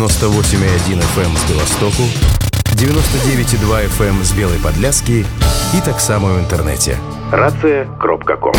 98,1 FM з Білостоку, 99,2 FM з Білої Подляски і так само в інтернеті. Racje.com